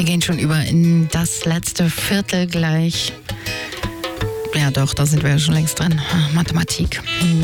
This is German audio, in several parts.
gehen schon über in das letzte Viertel gleich. Ja doch, da sind wir ja schon längst drin. Mathematik.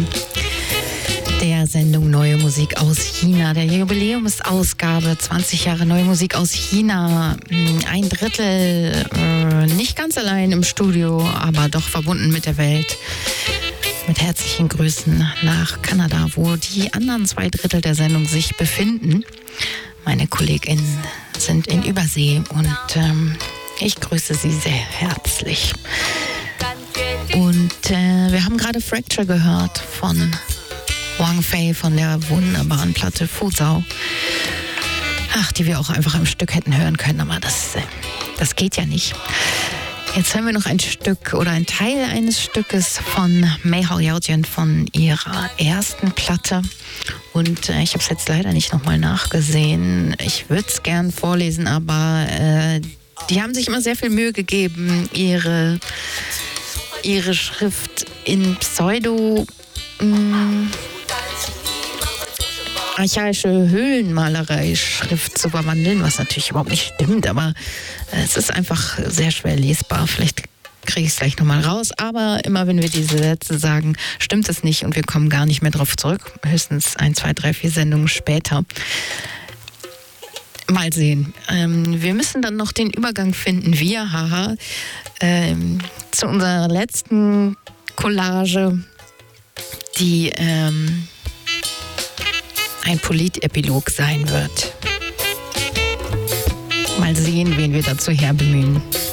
Der Sendung Neue Musik aus China, der Jubiläumsausgabe, 20 Jahre Neue Musik aus China. Ein Drittel nicht ganz allein im Studio, aber doch verbunden mit der Welt. Mit herzlichen Grüßen nach Kanada, wo die anderen 2 Drittel der Sendung sich befinden. Meine KollegInnen sind in Übersee und ich grüße sie sehr herzlich. Und wir haben gerade Fracture gehört von Wang Fei von der wunderbaren Platte Fuzhou. Ach, die wir auch einfach im Stück hätten hören können, aber das geht ja nicht. Jetzt hören wir noch ein Stück oder ein Teil eines Stückes von Mei Hao Yaojian von ihrer ersten Platte. Und ich habe es jetzt leider nicht nochmal nachgesehen. Ich würde es gern vorlesen, aber die haben sich immer sehr viel Mühe gegeben, ihre Schrift in Pseudo archaische Höhlenmalerei-Schrift zu verwandeln, was natürlich überhaupt nicht stimmt, aber es ist einfach sehr schwer lesbar. Vielleicht kriege ich es gleich nochmal raus, aber immer wenn wir diese Sätze sagen, stimmt es nicht und wir kommen gar nicht mehr drauf zurück. Höchstens 1, 2, 3, 4 Sendungen später. Mal sehen. Wir müssen dann noch den Übergang finden, zu unserer letzten Collage, die ein Politepilog sein wird. Mal sehen, wen wir dazu herbemühen.